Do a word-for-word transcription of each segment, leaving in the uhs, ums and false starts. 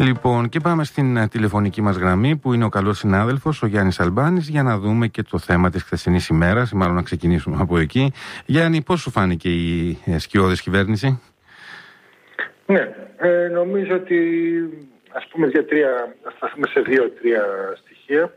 Λοιπόν, και πάμε στην τηλεφωνική μας γραμμή που είναι ο καλός συνάδελφος, ο Γιάννης Αλμπάνης, για να δούμε και το θέμα της χθεσινής ημέρας, ή μάλλον να ξεκινήσουμε από εκεί. Γιάννη, πώς σου φάνηκε η σκιώδης κυβέρνηση? Ναι, ε, νομίζω ότι ας πούμε για τρία, ας σταθούμε σε δύο-τρία στοιχεία.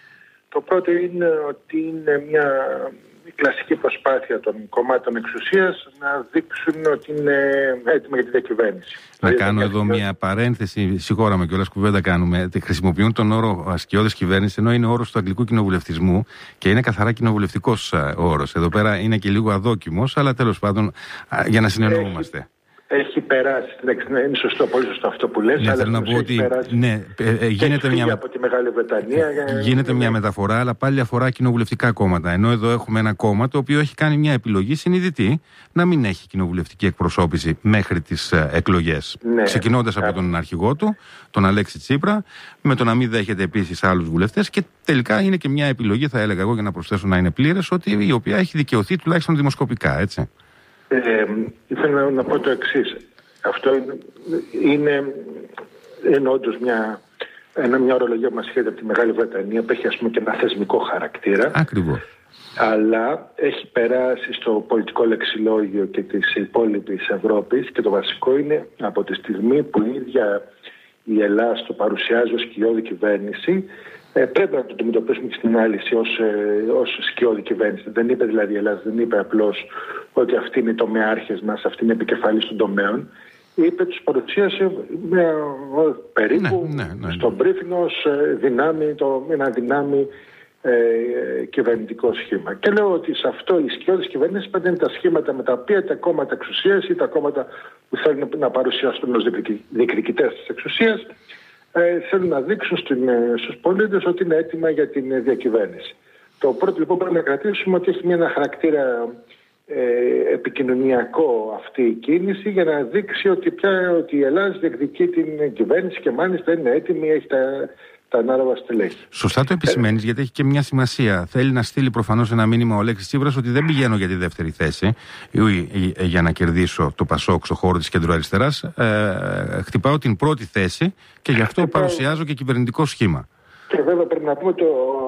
Το πρώτο είναι ότι είναι μια κλασική προσπάθεια των κομμάτων εξουσίας να δείξουν ότι είναι έτοιμα για τη διακυβέρνηση. Να κάνω εδώ μια παρένθεση, συγχώραμε κιόλας, κουβέντα κάνουμε. Χρησιμοποιούν τον όρο σκιώδης κυβέρνηση, ενώ είναι όρος του αγγλικού κοινοβουλευτισμού και είναι καθαρά κοινοβουλευτικός όρος. Εδώ πέρα είναι και λίγο αδόκιμος, αλλά τέλος πάντων για να συνεννοούμαστε. Έχει περάσει, είναι σωστό, πολύ σωστό αυτό που λες. Ναι, θέλω να πω ότι ναι, ε, γίνεται, μια, από τη Μεγάλη Βρετανία, γίνεται για... μια μεταφορά, αλλά πάλι αφορά κοινοβουλευτικά κόμματα. Ενώ εδώ έχουμε ένα κόμμα το οποίο έχει κάνει μια επιλογή συνειδητή να μην έχει κοινοβουλευτική εκπροσώπηση μέχρι τις εκλογές. Ναι, ξεκινώντας από τον αρχηγό του, τον Αλέξη Τσίπρα, με το να μην δέχεται επίσης άλλους βουλευτές, και τελικά είναι και μια επιλογή, θα έλεγα εγώ, για να προσθέσω να είναι πλήρες, ότι η οποία έχει δικαιωθεί τουλάχιστον δημοσκοπικά, έτσι. Ε, ήθελα να, να πω το εξής. Αυτό είναι, είναι, είναι όντως μια, ένα, μια ορολογία που μας σχέδεται από τη Μεγάλη Βρετανία, που έχει ας πούμε και ένα θεσμικό χαρακτήρα. Ακριβώς. Αλλά έχει περάσει στο πολιτικό λεξιλόγιο και της υπόλοιπης Ευρώπης, και το βασικό είναι από τη στιγμή που η ίδια η Ελλάδα το παρουσιάζει ως σκιώδη κυβέρνηση, Ε, πρέπει να το αντιμετωπίσουμε και στην άλυση ως, ε, ως σκιώδη κυβέρνηση. Δεν είπε δηλαδή η Ελλάδα, δεν είπε απλώς ότι αυτοί είναι οι τομεάρχες μας, αυτοί είναι επικεφαλής των τομέων. Είπε, τους παρουσίασε με, περίπου ναι, ναι, ναι, ναι. στον briefing ως ε, δυνάμει, το, ένα δυνάμει ε, κυβερνητικό σχήμα. Και λέω ότι σε αυτό οι σκιώδεις κυβερνήσεις πάντα είναι τα σχήματα με τα οποία τα κόμματα εξουσίας ή τα κόμματα που θέλουν να παρουσιάσουν ως διεκδικητές της εξουσίας Ε, θέλουν να δείξουν στην, στους πολίτες ότι είναι έτοιμα για την διακυβέρνηση. Το πρώτο λοιπόν πρέπει να κρατήσουμε ότι έχει ένα χαρακτήρα ε, επικοινωνιακό αυτή η κίνηση, για να δείξει ότι, πια, ότι η Ελλάδα διεκδικεί την κυβέρνηση και μάλιστα είναι έτοιμη, έχει τα, τα ανάλογα στελέχη. Σωστά το επισημαίνεις, γιατί έχει και μια σημασία. Θέλει να στείλει προφανώς ένα μήνυμα ο Αλέξης Τσίπρας ότι δεν πηγαίνω για τη δεύτερη θέση ή για να κερδίσω το Πασόκ στο χώρο της κεντροαριστεράς. Ε, χτυπάω την πρώτη θέση και γι' αυτό Χτυπάω... παρουσιάζω και κυβερνητικό σχήμα. Και βέβαια πρέπει να πούμε το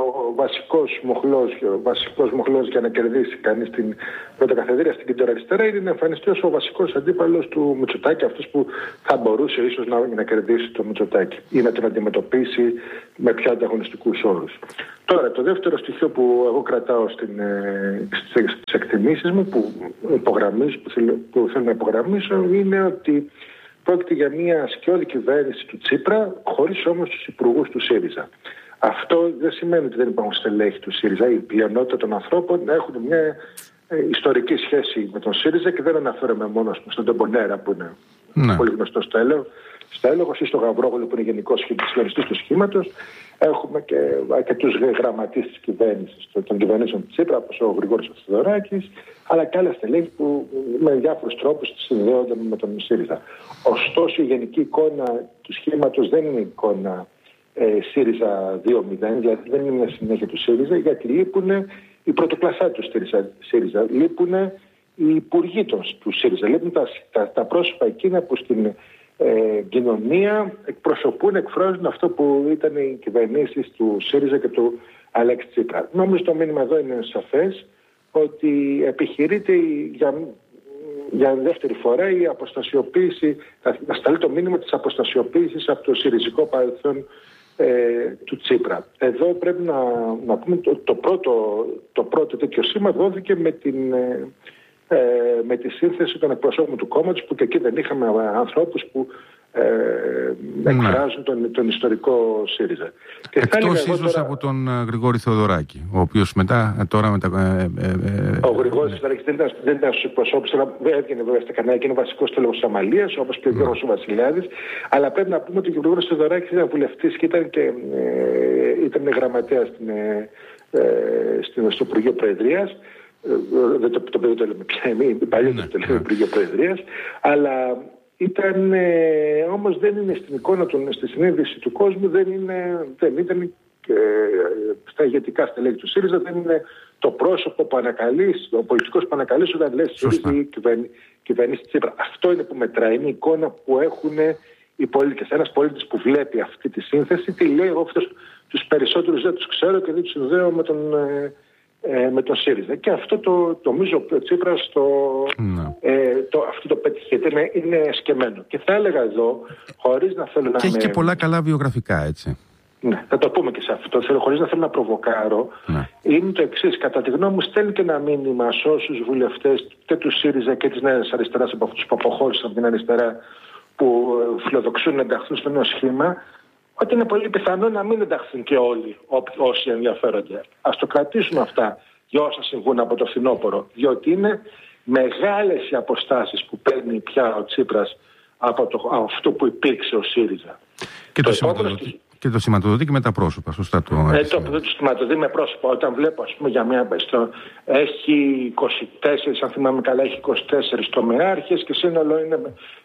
βασικός μοχλός, ο βασικός μοχλός για να κερδίσει κανείς την πρωτοκαθεδρία στην κεντροαριστερά είναι να εμφανιστεί ως ο βασικός αντίπαλος του Μητσοτάκη, αυτός που θα μπορούσε ίσως να, να κερδίσει το Μητσοτάκη ή να τον αντιμετωπίσει με πιο ανταγωνιστικούς όρους. Τώρα, το δεύτερο στοιχείο που εγώ κρατάω στην, ε, στις εκτιμήσεις μου, που, υπογραμμίζω, που, θέλω, που θέλω να υπογραμμίσω, είναι ότι πρόκειται για μια σκιώδη κυβέρνηση του Τσίπρα, χωρίς όμως τους υπουργούς του ΣΥΡΙΖΑ. Αυτό δεν σημαίνει ότι δεν υπάρχουν στελέχη του ΣΥΡΙΖΑ. Η πλειονότητα των ανθρώπων έχουν μια ε, ιστορική σχέση με τον ΣΥΡΙΖΑ, και δεν αναφέρομαι μόνο στον Τεμπονέρα που είναι ναι. πολύ γνωστό στο έλεο, στο έλογος, ή στο Γαβρόγλου που είναι γενικός συλλογιστής του σχήματος. Έχουμε και αρκετούς γραμματείς της κυβέρνησης, των κυβερνήσεων του Τσίπρα, όπως ο Γρηγόρης Θεοδωράκης, αλλά και άλλα στελέχη που με διάφορους τρόπους συνδέονται με τον ΣΥΡΙΖΑ. Ωστόσο, η γενική εικόνα του σχήματος δεν είναι εικόνα ε, ΣΥΡΙΖΑ δύο μηδέν, δηλαδή δεν είναι μια συνέχεια του ΣΥΡΙΖΑ, γιατί λείπουν οι πρωτοκλασσά του ΣΥΡΙΖΑ, λείπουν οι υπουργοί του ΣΥΡΙΖΑ, λείπουν τα, τα, τα πρόσωπα εκείνα που στην Ε, κοινωνία εκπροσωπούν, εκφράζουν αυτό που ήταν οι κυβερνήσεις του ΣΥΡΙΖΑ και του Αλέξη Τσίπρα. Νομίζω το μήνυμα εδώ είναι σαφές, ότι επιχειρείται για, για δεύτερη φορά η αποστασιοποίηση, να σταλεί το μήνυμα της αποστασιοποίησης από το συριζικό παρελθόν ε, του Τσίπρα. Εδώ πρέπει να, να πούμε το, το, πρώτο, το πρώτο τέτοιο σήμα δόθηκε με την ε, Ε, με τη σύνθεση των εκπροσώπων του κόμματος, που και εκεί δεν είχαμε ανθρώπους που ε, εκφράζουν τον, τον ιστορικό ΣΥΡΙΖΑ. Εκτός ίσως τώρα... από τον uh, Γρηγόρη Θεοδωράκη, ο οποίος μετά τώρα μετα... Ε, ε, ε, ο Γρηγόρης Θεοδωράκης δεν ήταν, δεν ήταν στους εκπροσώπους, δεν έβγαινε βέβαια στα κανάλια και είναι βασικός τέλος της Αμαλίας, όπως και ο Γιώργος Βασιλιάδης, αλλά πρέπει να πούμε ότι ο Γρηγόρης Θεοδωράκης ήταν βουλευτής και ήταν, και, ε, ήταν γραμματέας στην, ε, ε, στο Υπουργείο Προεδρίας. Δεν το, το παιδί το λέμε πια εμείς, παλιότερα το λέμε Υπουργείο Προεδρίας, αλλά ήταν, ε, όμως δεν είναι στην εικόνα του, στη συνείδηση του κόσμου, δεν, είναι, δεν ήταν ε, στα ηγετικά στελέχη του ΣΥΡΙΖΑ, δεν είναι το πρόσωπο που ανακαλείς, ο πολιτικός που ανακαλείς όταν λες ΣΥΡΙΖΑ ή κυβερνήσει Τσίπρα. Αυτό είναι που μετράει, είναι η εικόνα που έχουν οι πολίτες. Ένας πολίτης που βλέπει αυτή τη σύνθεση, τι λέει, εγώ αυτούς τους περισσότερους δεν τους ξέρω και δεν τους συνδέω με τον, ε, με τον ΣΥΡΙΖΑ. Και αυτό το νομίζω ο Τσίπρας το, mm. ε, το, αυτό το πέτυχε. Είναι, είναι σκεμμένο. Και θα έλεγα εδώ, χωρίς να θέλω και να. Και έχει με... και πολλά καλά βιογραφικά, έτσι. Ναι, θα το πούμε και σε αυτό. Θέλω, χωρίς να θέλω να προβοκάρω, ναι. Είναι το εξής. Κατά τη γνώμη μου, στέλνει και ένα μήνυμα σε όσους βουλευτές και του ΣΥΡΙΖΑ και της Νέας Αριστεράς, από αυτούς που αποχώρησαν από την αριστερά, που φιλοδοξούν να ενταχθούν στο νέο σχήμα, ότι είναι πολύ πιθανό να μην ενταχθούν και όλοι όσοι ενδιαφέρονται. Ας το κρατήσουμε αυτά για όσα συμβούν από το φθινόπωρο, διότι είναι μεγάλες οι αποστάσεις που παίρνει πια ο Τσίπρας από, το, από αυτό που υπήρξε ο ΣΥΡΙΖΑ. Και το, το σηματοδοτεί. Και το σηματοδοτεί και με τα πρόσωπα, σωστά το ε, το, το, το σηματοδοτεί με πρόσωπα. Όταν βλέπω, ας πούμε, για μια στο, έχει είκοσι τέσσερα, αν θυμάμαι καλά, έχει είκοσι τέσσερα τομεάρχες και σύνολο είναι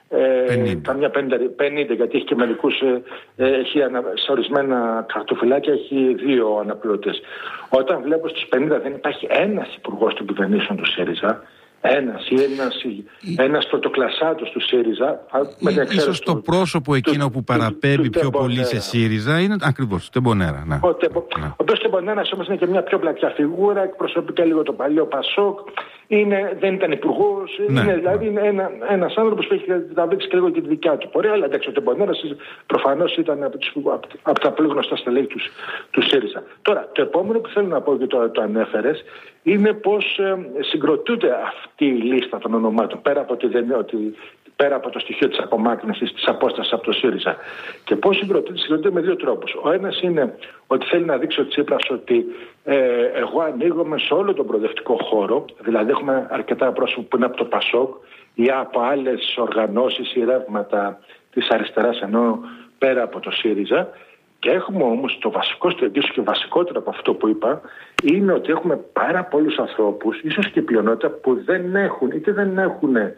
ε, καμιά πενήντα, γιατί έχει και μερικούς, ε, έχει ανα, σε ορισμένα χαρτοφυλάκια έχει δύο αναπληρωτές. Όταν βλέπω στους πενήντα δεν υπάρχει ένας υπουργός των κυβερνήσεων του ΣΥΡΙΖΑ, ένας ή ένας, ένας πρωτοκλασσάτος του ΣΥΡΙΖΑ. Ίσως το πρόσωπο εκείνο του, που παραπέμπει του, πιο του πολύ σε ΣΥΡΙΖΑ είναι ακριβώς, Τεμπονέρα. Ναι. Ο, τεμπο, ναι. ο οποίος Τεμπονέρας όμως είναι και μια πιο πλατιά φιγούρα, εκπροσωπεί και λίγο το παλιό Πασόκ, είναι, δεν ήταν υπουργός, ναι, είναι, ναι. δηλαδή είναι ένα, ένας άνθρωπος που έχει τραβήξει και λίγο και τη δικιά του πορεία, αλλά εντάξει, ο Τεμπονέρας προφανώς ήταν από, τους, από, από τα πολύ γνωστά στελέχη του, του ΣΥΡΙΖΑ. Τώρα, το επόμενο που θέλω να πω και το, το ανέφερες, είναι πως ε, συγκροτούνται αυτή η λίστα των ονομάτων, πέρα από, τη, ότι, πέρα από το στοιχείο της απομάκρυνσης, της απόστασης από το ΣΥΡΙΖΑ. Και πώς συγκροτούνται, συγκροτούνται με δύο τρόπους. Ο ένας είναι ότι θέλει να δείξει ο Τσίπρας ότι ε, εγώ ανοίγομαι σε όλο τον προοδευτικό χώρο, δηλαδή έχουμε αρκετά πρόσωπα που είναι από το Πασόκ ή από άλλες οργανώσεις ή ρεύματα της αριστεράς, ενώ πέρα από το ΣΥΡΙΖΑ. Και έχουμε όμως το βασικό, στο εγγύσιο και βασικότερο από αυτό που είπα, είναι ότι έχουμε πάρα πολλούς ανθρώπους, ίσως και πλειονότητα, που δεν έχουν, είτε δεν έχουν ε,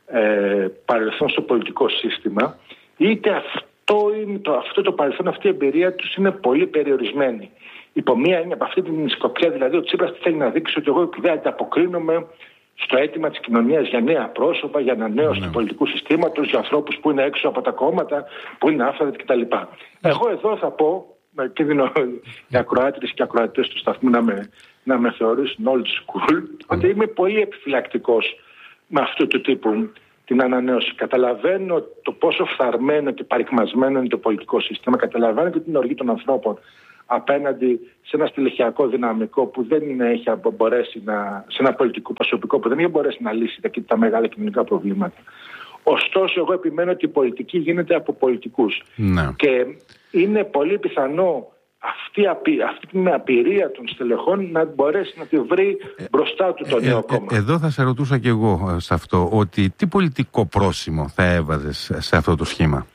παρελθόν στο πολιτικό σύστημα, είτε αυτό, είναι το, αυτό το παρελθόν, αυτή η εμπειρία τους είναι πολύ περιορισμένη. Υπό μία έννοια, από αυτή την σκοπιά, δηλαδή, ο Τσίπρας θέλει να δείξει ότι εγώ δεν ανταποκρίνομαι στο αίτημα της κοινωνίας για νέα πρόσωπα, για ανανέωση του πολιτικού συστήματος, για ανθρώπους που είναι έξω από τα κόμματα, που είναι άφθαρτοι κτλ. Εγώ εδώ θα πω, και δίνω οι ακροάτρες και ακροατές του σταθμού να με, να με θεωρήσουν old school, ότι είμαι πολύ επιφυλακτικός με αυτού του τύπου την ανανέωση. Καταλαβαίνω το πόσο φθαρμένο και παρικμασμένο είναι το πολιτικό σύστημα, καταλαβαίνω και την οργή των ανθρώπων απέναντι σε ένα στελεχειακό δυναμικό που δεν έχει μπορέσει να, σε ένα πολιτικό προσωπικό που δεν έχει μπορέσει να λύσει τα, τα μεγάλα κοινωνικά προβλήματα. Ωστόσο, εγώ επιμένω ότι η πολιτική γίνεται από πολιτικούς. Ναι. Και είναι πολύ πιθανό αυτή, αυτή την απειρία των στελεχών να μπορέσει να τη βρει μπροστά του το νέο ε, κόμμα. Ε, εδώ θα σε ρωτούσα και εγώ σε αυτό, ότι τι πολιτικό πρόσημο θα έβαζες σε αυτό το σχήμα?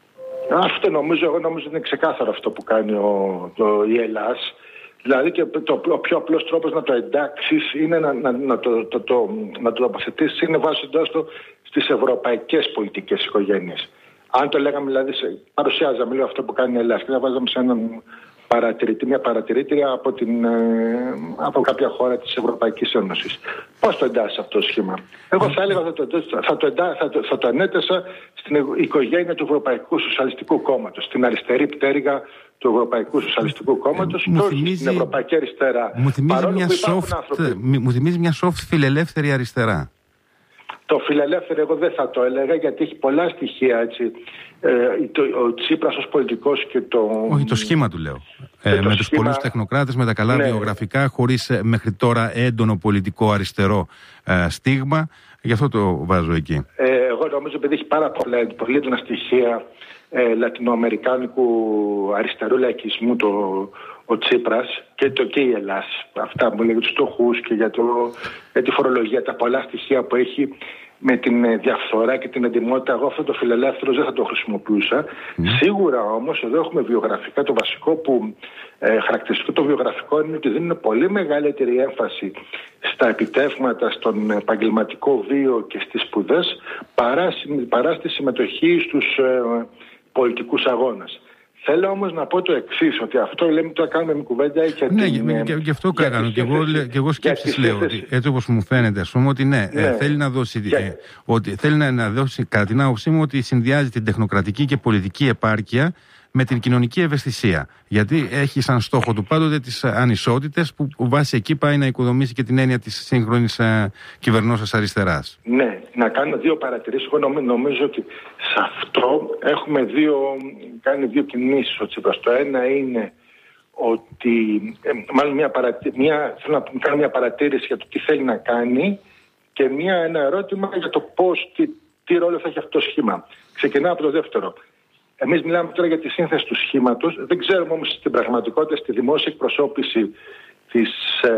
Αυτό νομίζω, εγώ νομίζω είναι ξεκάθαρο αυτό που κάνει ο, το, η Ελλάς. Δηλαδή και το, ο πιο απλός τρόπος να το εντάξεις είναι να, να, να το, το, το, να το τοποθετήσεις, είναι βάζοντας το στις ευρωπαϊκές πολιτικές οικογένειες. Αν το λέγαμε, δηλαδή, σε, παρουσιάζαμε λίγο αυτό που κάνει η Ελλάς και να βάζαμε σε έναν παρατηρητή, μια παρατηρήτρια από, την, ε, από κάποια χώρα της Ευρωπαϊκής Ένωσης. Πώς το εντάσσεις αυτό το σχήμα? Εγώ θα έλεγα θα το, θα το, εντά, θα το, θα το ανέτεσα στην οικογένεια του Ευρωπαϊκού Σοσιαλιστικού Κόμματος, στην αριστερή πτέρυγα του Ευρωπαϊκού Σοσιαλιστικού Κόμματος ε, και όχι θυμίζει, στην Ευρωπαϊκή Αριστερά. Μου θυμίζει, μια soft, μου θυμίζει μια soft φιλελεύθερη αριστερά. Το φιλελεύθερο εγώ δεν θα το έλεγα, γιατί έχει πολλά στοιχεία, έτσι. Ε, το, ο Τσίπρας ως πολιτικός και το... Όχι, το σχήμα του λέω. Ε, με τους σχήμα... πολλούς τεχνοκράτες, με τα καλά ναι. βιογραφικά, χωρίς ε, μέχρι τώρα έντονο πολιτικό αριστερό ε, στίγμα. Γι' αυτό το βάζω εκεί. Ε, εγώ νομίζω επειδή έχει πάρα πολλά, πολύ έντονα στοιχεία ε, λατινοαμερικάνικου αριστερού λαϊκισμού το, ο Τσίπρας και, το, και η Ελλάς. Αυτά που λέει για τους στόχους και για, το, για τη φορολογία, τα πολλά στοιχεία που έχει με την διαφθορά και την εντιμότητα, εγώ αυτό το φιλελεύθερο δεν θα το χρησιμοποιούσα. Mm. Σίγουρα όμως εδώ έχουμε βιογραφικά, το βασικό που ε, χαρακτηριστικό το βιογραφικό είναι ότι δίνουν πολύ μεγαλύτερη έμφαση στα επιτεύγματα, στον επαγγελματικό βίο και στις σπουδές παρά, παρά στη συμμετοχή στους ε, πολιτικούς αγώνες. Θέλω όμως να πω το εξής, ότι αυτό λέμε τώρα κάνουμε μια κουβέντα για ναι, την... Ναι, και αυτό κάνω. Και εγώ, και εγώ σκέψεις λέω, ότι, έτσι όπως μου φαίνεται, ας πούμε, ότι ναι, ναι. Ε, θέλει να δώσει, για... ε, ότι θέλει να, να δώσει, κατά την άποψή μου, ότι συνδυάζει την τεχνοκρατική και πολιτική επάρκεια με την κοινωνική ευαισθησία. Γιατί έχει σαν στόχο του πάντοτε τις ανισότητες που, που βάσει εκεί πάει να οικοδομήσει και την έννοια της σύγχρονης ε, κυβερνώσας αριστεράς. Ναι, να κάνω δύο παρατηρήσεις. Εγώ νομίζω, νομίζω ότι σε αυτό έχουμε δύο, κάνει δύο κινήσεις ο Τσίπρας. Το ένα είναι ότι, ε, μάλλον μια παρατη, μια, θέλω να κάνω μια παρατήρηση για το τι θέλει να κάνει και μια, ένα ερώτημα για το πώς, τι, τι ρόλο θα έχει αυτό το σχήμα. Ξεκινάω από το δεύτερο. Εμείς μιλάμε τώρα για τη σύνθεση του σχήματος. Δεν ξέρουμε όμως στην πραγματικότητα, στη δημόσια εκπροσώπηση της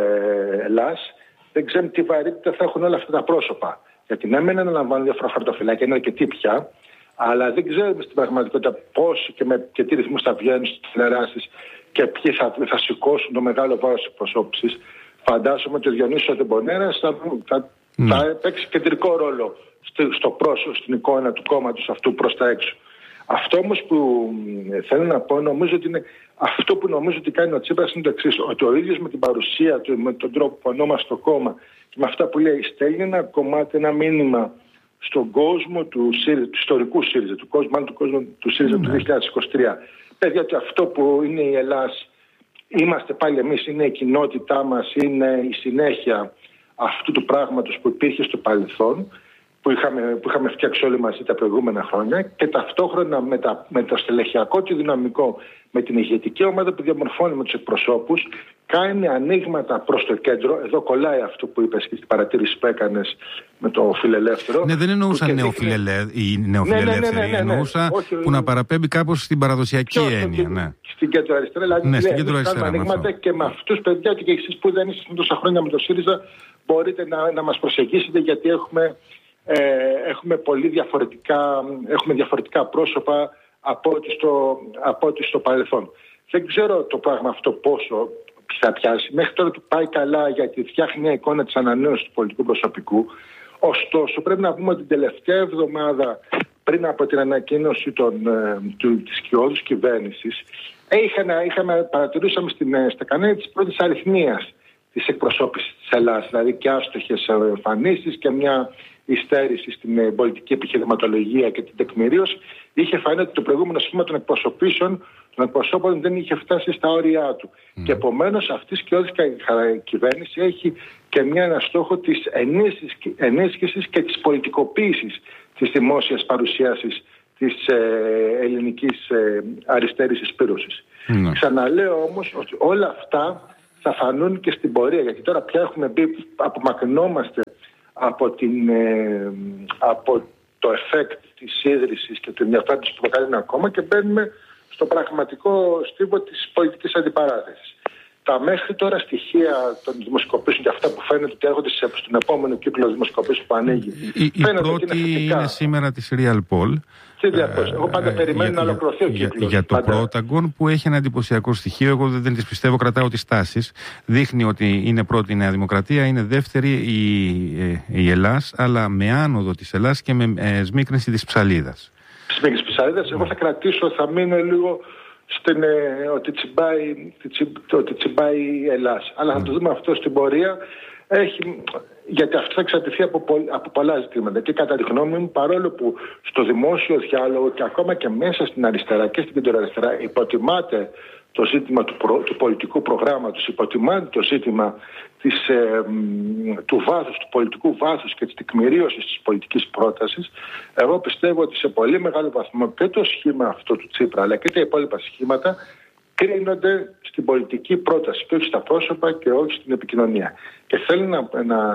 ε, ΕΛΑΣ, δεν ξέρουμε τι βαρύτητα θα έχουν όλα αυτά τα πρόσωπα. Γιατί ναι, μεν αναλαμβάνουν διάφορα χαρτοφυλάκια, είναι αρκετοί πια, αλλά δεν ξέρουμε στην πραγματικότητα πώς και, με, και τι ρυθμούς θα βγαίνουν στις τηλεοράσεις και ποιοι θα, θα σηκώσουν το μεγάλο βάρος της εκπροσώπησης. Φαντάζομαι ότι ο Διονύσης Αντεμπονέρας θα, θα, mm. θα παίξει κεντρικό ρόλο στο, στο πρόσωπο, στην εικόνα του κόμματος αυτού προς τα έξω. Αυτό όμως που θέλω να πω, νομίζω ότι είναι αυτό που νομίζω ότι κάνει ο Τσίπρας είναι το εξής, ότι ο ίδιος με την παρουσία του, με τον τρόπο που ονόμασε το κόμμα και με αυτά που λέει, στέλνει ένα κομμάτι, ένα μήνυμα στον κόσμο του, του ιστορικού ΣΥΡΙΖΑ, του κόσμου, του κόσμου του ΣΥΡΙΖΑ mm. του δύο χιλιάδες είκοσι τρία. Παιδιά, ότι αυτό που είναι η Ελλάς, είμαστε πάλι εμείς, είναι η κοινότητά μας, είναι η συνέχεια αυτού του πράγματος που υπήρχε στο παρελθόν, που είχαμε, που είχαμε φτιάξει όλοι μαζί τα προηγούμενα χρόνια, και ταυτόχρονα με, τα, με το στελεχειακό και δυναμικό, με την ηγετική ομάδα που διαμορφώνει με τους εκπροσώπους, κάνει ανοίγματα προς το κέντρο. Εδώ κολλάει αυτό που είπες και στην παρατήρηση που έκανες με το φιλελεύθερο. Ναι, δεν εννοούσα νεοφιλελεύθερη, νεοφιλελεύθερη, εννοούσα όχι, που να παραπέμπει κάπως στην παραδοσιακή έννοια. Στην, ναι. στην κέντρο αριστερά, δηλαδή ναι, στην κέντρο αριστερά, ανοίγματα και με αυτούς, παιδιά, και εσείς που δεν είστε τόσα χρόνια με το ΣΥΡΙΖΑ, μπορείτε να, να μας προσεγγίσετε, γιατί έχουμε. Ε, έχουμε πολύ διαφορετικά, έχουμε διαφορετικά πρόσωπα από ό,τι στο, από ό,τι στο παρελθόν. Δεν ξέρω το πράγμα αυτό πόσο θα πιάσει. Μέχρι τώρα του πάει καλά, γιατί φτιάχνει μια εικόνα της ανανέωσης του πολιτικού προσωπικού. Ωστόσο, πρέπει να πούμε ότι την τελευταία εβδομάδα, πριν από την ανακοίνωση των, ε, του, της κοιόδους κυβέρνησης, είχαμε, είχαμε, παρατηρούσαμε στην, στα κανάλια της πρώτης αριθμίας της εκπροσώπησης της Ελλάδας, δηλαδή και άστοχες εμφανίσεις και μια υστέρηση στην πολιτική επιχειρηματολογία και την τεκμηρίωση. Είχε φανεί ότι το προηγούμενο σχήμα των εκπροσωπήσεων των εκπροσώπων δεν είχε φτάσει στα όρια του. Mm. Και επομένως αυτή η σκιώδης κυβέρνηση έχει και μια ένα στόχο της ενίσχυσης και της πολιτικοποίησης της δημόσιας παρουσίασης της ε, ελληνικής ε, αριστέρησης πύρωσης. Mm. Ξαναλέω όμως ότι όλα αυτά θα φανούν και στην πορεία, γιατί τώρα πια έχουμε μπει, απομακρυνόμαστε από, την, ε, από το effect της ίδρυσης και του ενδιαφέροντος που προκαλεί ένα κόμμα και μπαίνουμε στο πραγματικό στίβο της πολιτικής αντιπαράθεσης. Τα μέχρι τώρα στοιχεία των δημοσκοπήσεων και αυτά που φαίνεται ότι έρχονται στον επόμενο κύκλο δημοσκοπήσεων που ανοίγει. Η, η πρώτη είναι, είναι σήμερα της Real Poll. Εγώ πάντα περιμένω να ολοκληρωθεί ο κύκλος. Για, για το Protagon, που έχει ένα εντυπωσιακό στοιχείο, εγώ δεν, δεν τις πιστεύω, κρατάω τις τάσεις. Δείχνει ότι είναι πρώτη η Νέα Δημοκρατία, είναι δεύτερη η, η Ελλάς, αλλά με άνοδο της Ελλάς και με ε, σμίκρινση της Ψαλίδας. Σμίκρινση της Ψαλίδας, εγώ θα κρατήσω, θα μείνω λίγο στην, ε, ότι, τσιμπάει, ότι τσιμπάει η Ελλάς. Αλλά θα το δούμε αυτό στην πορεία. Έχει, γιατί αυτό θα εξαρτηθεί από, πο, από πολλά ζητήματα. Και κατά τη γνώμη μου, παρόλο που στο δημόσιο διάλογο και ακόμα και μέσα στην αριστερά και στην κεντροαριστερά υποτιμάται το ζήτημα του, προ, του πολιτικού προγράμματος, υποτιμάται το ζήτημα της, ε, του βάθους, του πολιτικού βάθους και της τεκμηρίωσης της πολιτικής πρότασης, εγώ πιστεύω ότι σε πολύ μεγάλο βαθμό και το σχήμα αυτό του Τσίπρα αλλά και τα υπόλοιπα σχήματα κρίνονται στην πολιτική πρόταση και όχι στα πρόσωπα και όχι στην επικοινωνία. Και θέλω να, να,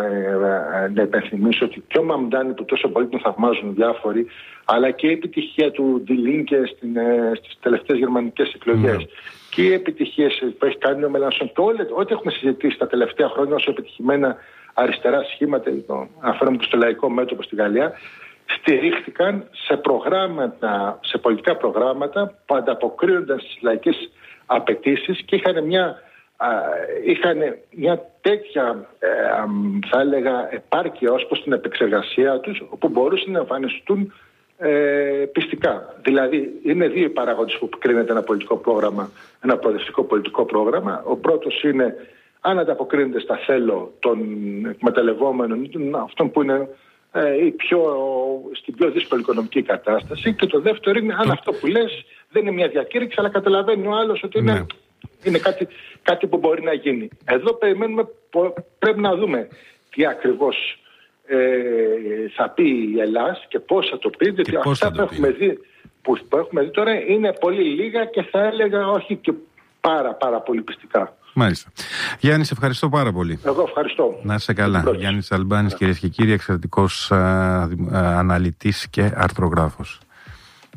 να υπενθυμίσω ότι και ο Μαμντάνη, που τόσο πολύ τον θαυμάζουν διάφοροι, αλλά και η επιτυχία του Ντιλίνκε στις τελευταίες γερμανικές εκλογές mm. και οι επιτυχίες που έχει κάνει ο Μελανσόν και ό,τι έχουμε συζητήσει τα τελευταία χρόνια όσο επιτυχημένα αριστερά σχήματα, αναφέρομαι και στο λαϊκό μέτωπο στη Γαλλία, στηρίχθηκαν σε προγράμματα, σε πολιτικά προγράμματα που ανταποκρίνονταν στις λαϊκές απαιτήσεις και είχαν μια, α, είχαν μια τέτοια ε, α, θα έλεγα επάρκεια ως προς την επεξεργασία τους, όπου μπορούσαν να εμφανιστούν ε, πιστικά. Δηλαδή, είναι δύο οι παράγοντες που κρίνεται ένα πολιτικό πρόγραμμα, ένα προοδευτικό πολιτικό πρόγραμμα. Ο πρώτος είναι αν ανταποκρίνεται στα θέλω των εκμεταλλευόμενων, αυτών που είναι ε, η πιο, στην πιο δύσκολη οικονομική κατάσταση. Και το δεύτερο είναι αν αυτό που λες δεν είναι μια διακήρυξη, αλλά καταλαβαίνει ο άλλος ότι είναι, ναι. είναι κάτι, κάτι που μπορεί να γίνει. Εδώ περιμένουμε, πρέπει να δούμε τι ακριβώς ε, θα πει η Ελλάς και πώς θα το πει, διότι αυτά που έχουμε, δει, που, που έχουμε δει τώρα είναι πολύ λίγα και θα έλεγα όχι και πάρα πάρα πολύ πιστικά. Μάλιστα. Γιάννη, σε ευχαριστώ πάρα πολύ. Εγώ ευχαριστώ. Να είσαι καλά. Γιάννης Αλμπάνης, κυρίες και κύριοι, εξαιρετικός αναλυτής και αρθρογράφος.